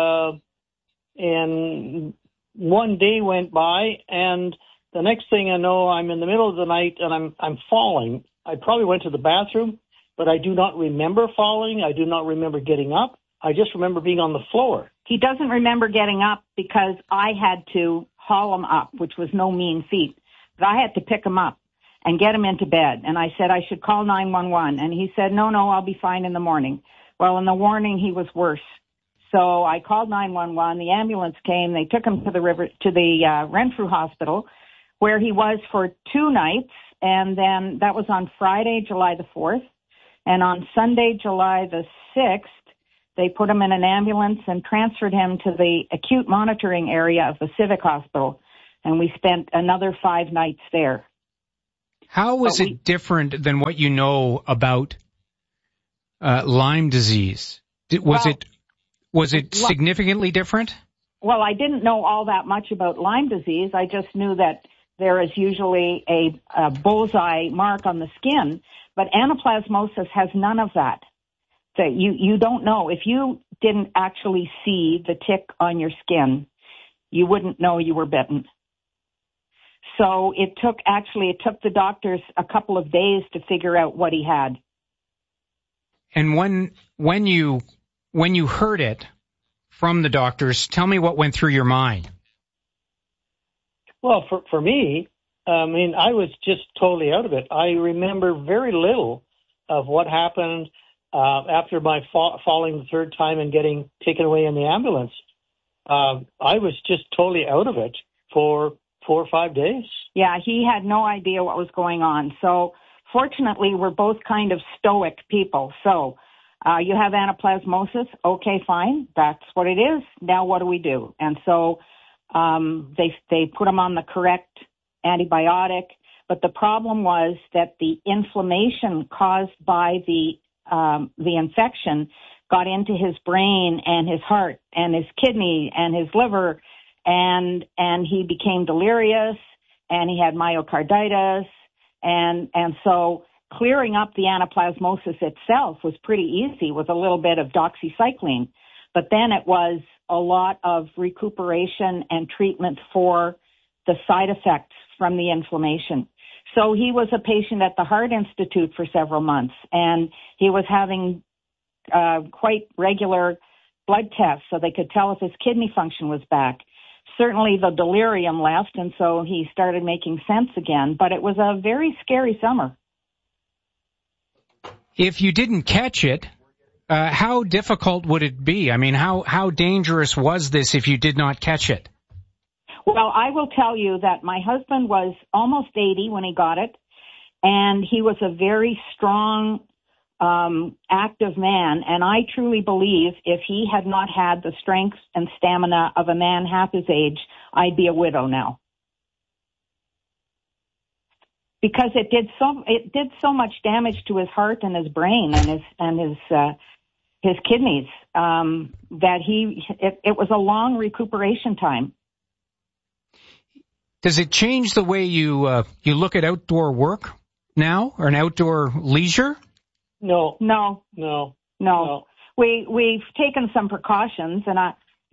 and one day went by, and the next thing I know, I'm in the middle of the night, and I'm falling. I probably went to the bathroom, but I do not remember falling. I do not remember getting up. I just remember being on the floor. He doesn't remember getting up because I had to haul him up, which was no mean feat. But I had to pick him up and get him into bed. And I said I should call 911. And he said, no, I'll be fine in the morning. Well, in the morning, he was worse. So I called 911. The ambulance came. They took him to the Renfrew Hospital, where he was for 2 nights. And then that was on Friday, July the 4th. And on Sunday, July the 6th, they put him in an ambulance and transferred him to the acute monitoring area of the Civic Hospital. And we spent another 5 nights there. How was it different than what you know about Lyme disease? Was it significantly different? Well, I didn't know all that much about Lyme disease. I just knew that there is usually a bullseye mark on the skin, but anaplasmosis has none of that. So you don't know. If you didn't actually see the tick on your skin, you wouldn't know you were bitten. So it took the doctors a couple of days to figure out what he had. And when you heard it from the doctors, tell me what went through your mind. Well, for me, I mean, I was just totally out of it. I remember very little of what happened after my falling the 3rd time and getting taken away in the ambulance. I was just totally out of it for 4 or 5 days. Yeah, he had no idea what was going on. So fortunately, we're both kind of stoic people. So you have anaplasmosis. Okay, fine. That's what it is. Now what do we do? And so they put him on the correct antibiotic. But the problem was that the inflammation caused by the infection got into his brain and his heart and his kidney and his liver, and he became delirious, and he had myocarditis, and so clearing up the anaplasmosis itself was pretty easy with a little bit of doxycycline, but then it was a lot of recuperation and treatment for the side effects from the inflammation. So he was a patient at the Heart Institute for several months, and he was having quite regular blood tests so they could tell if his kidney function was back. Certainly the delirium left, and so he started making sense again, but it was a very scary summer. If you didn't catch it, how difficult would it be? I mean, how dangerous was this if you did not catch it? Well, I will tell you that my husband was almost 80 when he got it, and he was a very strong, active man, and I truly believe if he had not had the strength and stamina of a man half his age, I'd be a widow now. Because it did so much damage to his heart and his brain and his kidneys that it was a long recuperation time. Does it change the way you look at outdoor work now, or an outdoor leisure? No. We've taken some precautions, and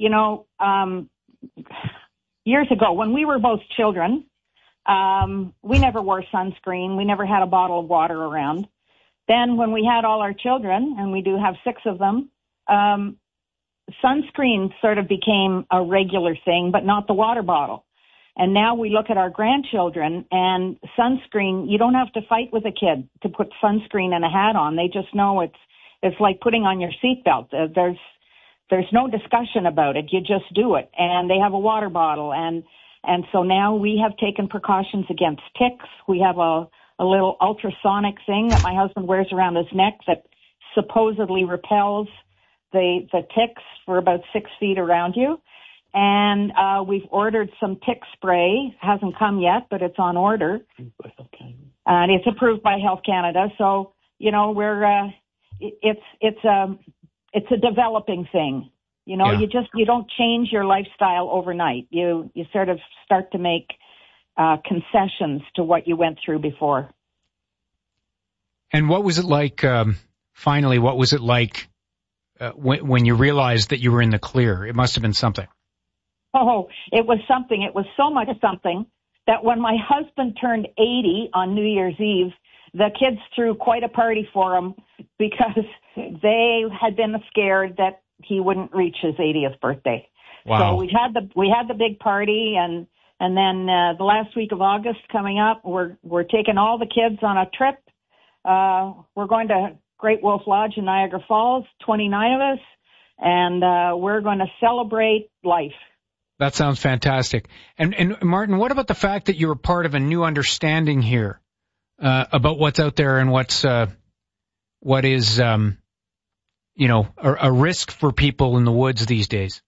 years ago when we were both children, we never wore sunscreen. We never had a bottle of water around. Then when we had all our children, and we do have 6 of them, sunscreen sort of became a regular thing, but not the water bottle. And now we look at our grandchildren, and sunscreen, you don't have to fight with a kid to put sunscreen and a hat on. They just know it's like putting on your seatbelt. There's no discussion about it. You just do it. And they have a water bottle. And so now we have taken precautions against ticks. We have a little ultrasonic thing that my husband wears around his neck that supposedly repels the ticks for about 6 feet around you. And we've ordered some tick spray. Hasn't come yet, but it's on order. And it's approved by Health Canada. So, we're it's a developing thing. You don't change your lifestyle overnight. You sort of start to make concessions to what you went through before. And what was it like, finally, what was it like when you realized that you were in the clear? It must have been something. Oh, it was something. It was so much something that when my husband turned 80 on New Year's Eve, the kids threw quite a party for him because they had been scared that he wouldn't reach his 80th birthday. Wow. So we had the big party, and then the last week of August coming up, we're taking all the kids on a trip. We're going to Great Wolf Lodge in Niagara Falls, 29 of us, and we're going to celebrate life. That sounds fantastic. And Martin, what about the fact that you're part of a new understanding here about what's out there and what is a risk for people in the woods these days?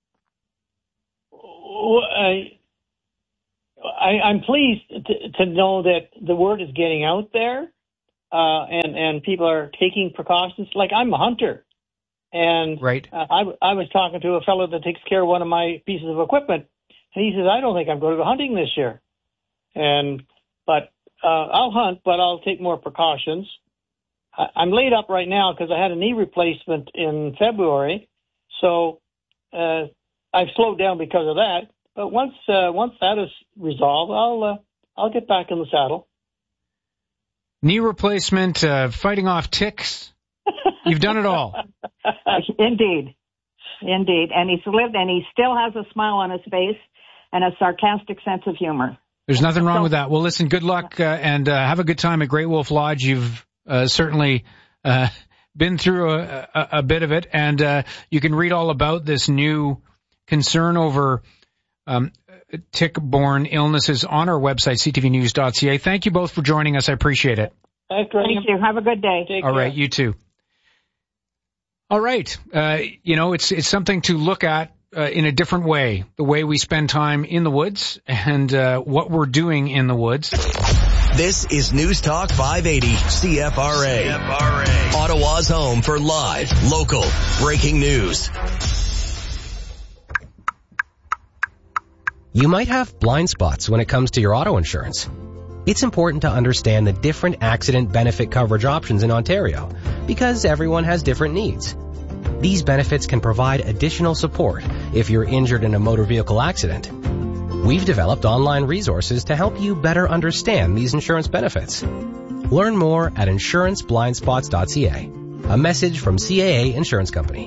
I'm pleased to know that the word is getting out there, and people are taking precautions. Like, I'm a hunter, and right. I was talking to a fellow that takes care of one of my pieces of equipment, and he says, I don't think I'm going to go hunting this year. But I'll hunt, but I'll take more precautions. I'm laid up right now because I had a knee replacement in February, so I've slowed down because of that. But once that is resolved, I'll get back in the saddle. Knee replacement, fighting off ticks. You've done it all. Indeed. And he's lived, and he still has a smile on his face and a sarcastic sense of humor. There's nothing wrong with that. Well, listen, good luck and have a good time at Great Wolf Lodge. You've certainly been through a bit of it, and you can read all about this new concern over tick-borne illnesses on our website, ctvnews.ca. Thank you both for joining us. I appreciate it. Thank you. Have a good day. Take all care. right, you too. All right. It's something to look at in a different way, the way we spend time in the woods and what we're doing in the woods. This is News Talk 580 CFRA. Ottawa's home for live, local, breaking news. You might have blind spots when it comes to your auto insurance. It's important to understand the different accident benefit coverage options in Ontario because everyone has different needs. These benefits can provide additional support if you're injured in a motor vehicle accident. We've developed online resources to help you better understand these insurance benefits. Learn more at insuranceblindspots.ca. A message from CAA Insurance Company.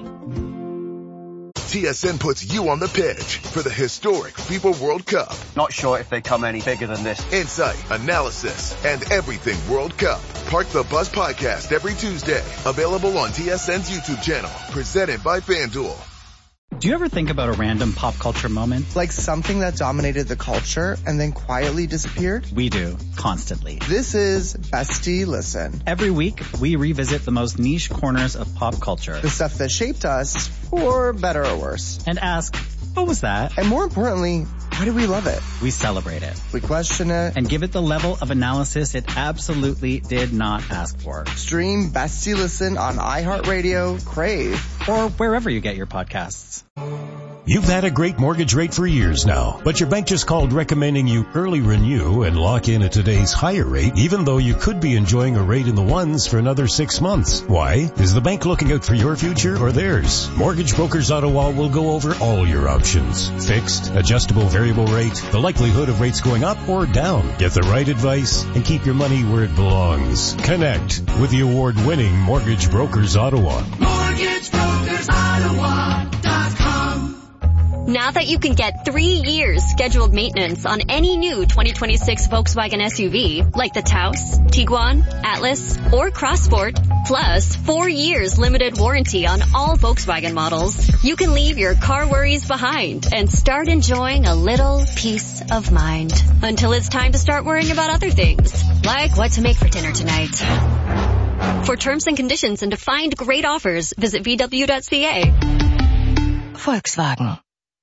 TSN puts you on the pitch for the historic FIFA World Cup. Not sure if they come any bigger than this. Insight, analysis, and everything World Cup. Park the Bus podcast every Tuesday. Available on TSN's YouTube channel. Presented by FanDuel. Do you ever think about a random pop culture moment? Like something that dominated the culture and then quietly disappeared? We do, constantly. This is Bestie Listen. Every week, we revisit the most niche corners of pop culture. The stuff that shaped us, for better or worse. And ask, what was that? And more importantly, why do we love it? We celebrate it. We question it. And give it the level of analysis it absolutely did not ask for. Stream Bestie Listen on iHeartRadio, Crave, or wherever you get your podcasts. You've had a great mortgage rate for years now, but your bank just called recommending you early renew and lock in at today's higher rate, even though you could be enjoying a rate in the ones for another 6 months. Why? Is the bank looking out for your future or theirs? Mortgage Brokers Ottawa will go over all your options. Fixed, adjustable variable rate, the likelihood of rates going up or down. Get the right advice and keep your money where it belongs. Connect with the award-winning Mortgage Brokers Ottawa. MortgageBrokersOttawa.com. Now that you can get 3 years scheduled maintenance on any new 2026 Volkswagen SUV, like the Taos, Tiguan, Atlas, or Crossport, plus 4 years limited warranty on all Volkswagen models, you can leave your car worries behind and start enjoying a little peace of mind. Until it's time to start worrying about other things, like what to make for dinner tonight. For terms and conditions and to find great offers, visit VW.ca. Volkswagen.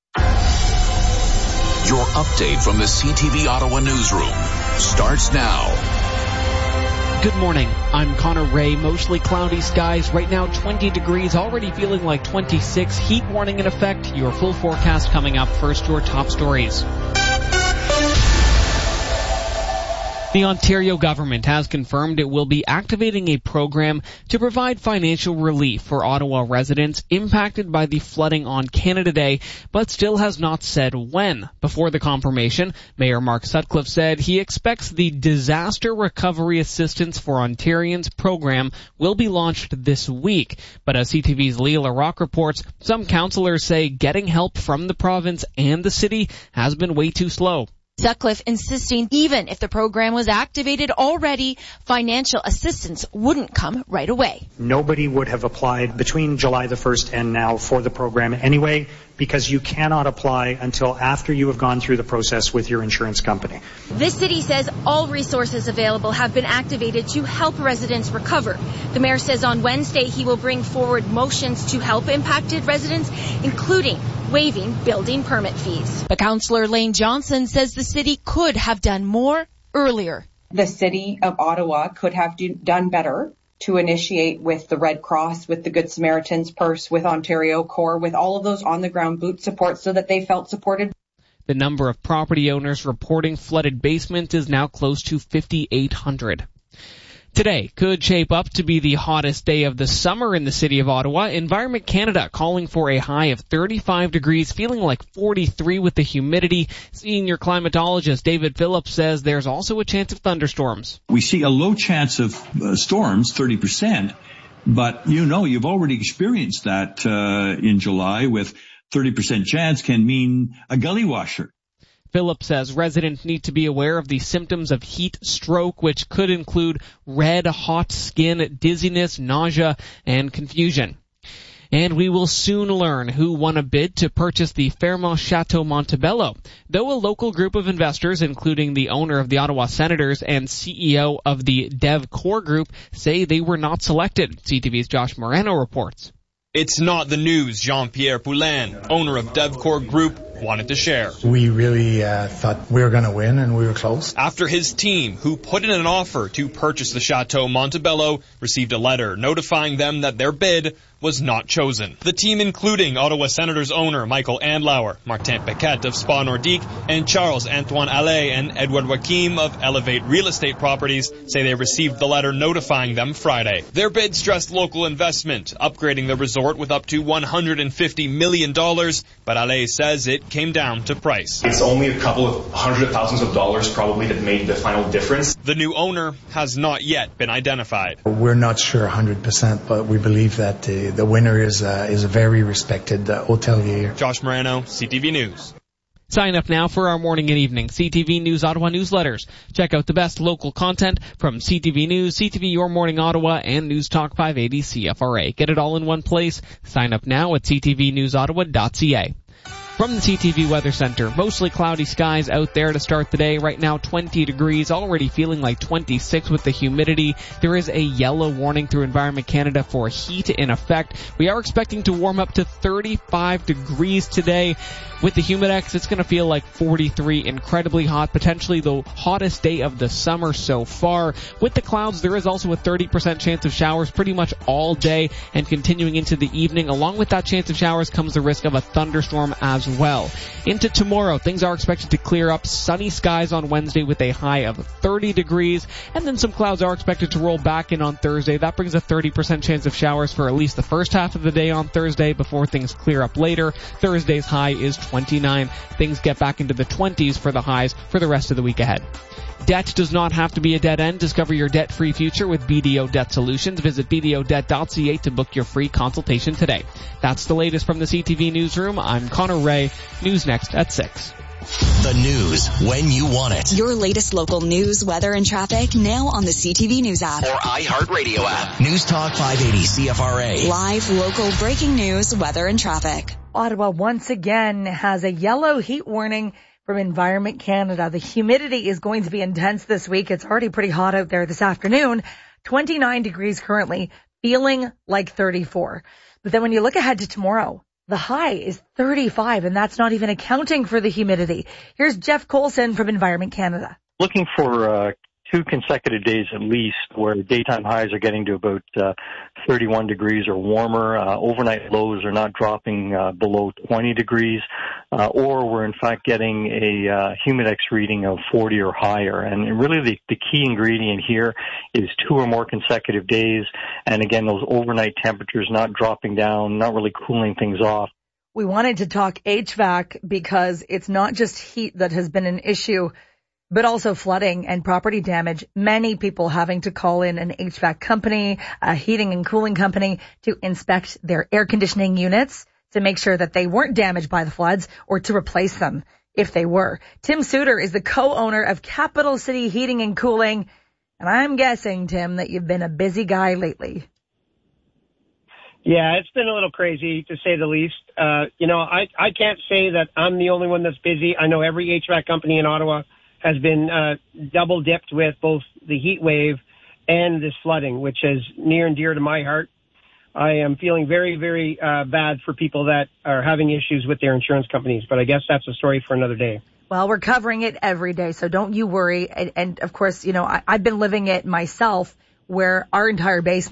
Your update from the CTV Ottawa newsroom starts now. Good morning. I'm Connor Ray. Mostly cloudy skies. Right now 20 degrees, already feeling like 26. Heat warning in effect. Your full forecast coming up. First, your top stories. The Ontario government has confirmed it will be activating a program to provide financial relief for Ottawa residents impacted by the flooding on Canada Day, but still has not said when. Before the confirmation, Mayor Mark Sutcliffe said he expects the Disaster Recovery Assistance for Ontarians program will be launched this week. But as CTV's Leela Rock reports, some councillors say getting help from the province and the city has been way too slow. Sutcliffe insisting even if the program was activated already, financial assistance wouldn't come right away. Nobody would have applied between July the 1st and now for the program anyway, because you cannot apply until after you have gone through the process with your insurance company. The city says all resources available have been activated to help residents recover. The mayor says on Wednesday he will bring forward motions to help impacted residents, including waiving building permit fees. But Councillor Lane Johnson says the city could have done more earlier. The city of Ottawa could have done better to initiate with the Red Cross, with the Good Samaritan's Purse, with Ontario Corps, with all of those on-the-ground boot support so that they felt supported. The number of property owners reporting flooded basements is now close to 5,800. Today could shape up to be the hottest day of the summer in the city of Ottawa. Environment Canada calling for a high of 35 degrees, feeling like 43 with the humidity. Senior climatologist David Phillips says there's also a chance of thunderstorms. We see a low chance of storms, 30%, but you've already experienced that in July with 30% chance can mean a gully washer. Phillips says residents need to be aware of the symptoms of heat stroke, which could include red, hot skin, dizziness, nausea, and confusion. And we will soon learn who won a bid to purchase the Fairmont Chateau Montebello. Though a local group of investors, including the owner of the Ottawa Senators and CEO of the DevCore Group, say they were not selected. CTV's Josh Moreno reports. It's not the news Jean-Pierre Poulin, owner of DevCore Group, wanted to share. We really thought we were going to win, and we were close. After his team, who put in an offer to purchase the Chateau Montebello, received a letter notifying them that their bid was not chosen. The team, including Ottawa Senators owner Michael Andlauer, Martin Paquette of Spa Nordique, and Charles-Antoine Allais and Edward Joachim of Elevate Real Estate Properties, say they received the letter notifying them Friday. Their bid stressed local investment, upgrading the resort with up to $150 million, but Allais says it came down to price. It's only a couple of hundred thousands of dollars probably that made the final difference. The new owner has not yet been identified. We're not sure 100%, but we believe that the winner is a very respected hotelier. Josh Moreno, CTV News. Sign up now for our morning and evening CTV News Ottawa newsletters. Check out the best local content from CTV News, CTV Your Morning Ottawa, and News Talk 580 CFRA. Get it all in one place. Sign up now at ctvnewsottawa.ca. From the CTV Weather Center, mostly cloudy skies out there to start the day. Right now, 20 degrees, already feeling like 26 with the humidity. There is a yellow warning through Environment Canada for heat in effect. We are expecting to warm up to 35 degrees today. With the Humidex, it's going to feel like 43, incredibly hot, potentially the hottest day of the summer so far. With the clouds, there is also a 30% chance of showers pretty much all day and continuing into the evening. Along with that chance of showers comes the risk of a thunderstorm as well. Into tomorrow, things are expected to clear up. Sunny skies on Wednesday with a high of 30 degrees, and then some clouds are expected to roll back in on Thursday. That brings a 30% chance of showers for at least the first half of the day on Thursday before things clear up later. Thursday's high is 29. Things get back into the 20s for the highs for the rest of the week ahead. Debt does not have to be a dead end. Discover your debt-free future with BDO Debt Solutions. Visit bdodebt.ca to book your free consultation today. That's the latest from the CTV Newsroom. I'm Connor Ray. News next at 6. The news when you want it. Your latest local news, weather, and traffic now on the CTV News app. Or iHeartRadio app. News Talk 580 CFRA. Live, local, breaking news, weather, and traffic. Ottawa once again has a yellow heat warning from Environment Canada. The humidity is going to be intense this week. It's already pretty hot out there this afternoon. 29 degrees currently, feeling like 34. But then when you look ahead to tomorrow, the high is 35, and that's not even accounting for the humidity. Here's Jeff Colson from Environment Canada. Looking for 2 consecutive days at least where daytime highs are getting to about 31 degrees or warmer. Overnight lows are not dropping below 20 degrees, or we're in fact getting a humidex reading of 40 or higher. And really the key ingredient here is 2 or more consecutive days, and again, those overnight temperatures not dropping down, not really cooling things off. We wanted to talk HVAC because it's not just heat that has been an issue, but also flooding and property damage. Many people having to call in an HVAC company, a heating and cooling company, to inspect their air conditioning units to make sure that they weren't damaged by the floods or to replace them if they were. Tim Suter is the co-owner of Capital City Heating and Cooling. And I'm guessing, Tim, that you've been a busy guy lately. Yeah, it's been a little crazy, to say the least. I can't say that I'm the only one that's busy. I know every HVAC company in Ottawa has been double dipped with both the heat wave and this flooding, which is near and dear to my heart. I am feeling very, very bad for people that are having issues with their insurance companies, but I guess that's a story for another day. Well, we're covering it every day, so don't you worry. And of course, I've been living it myself, where our entire basement